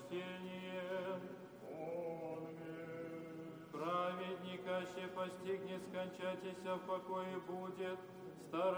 почтение. Праведника ще постигнет, скончатися в покое будет.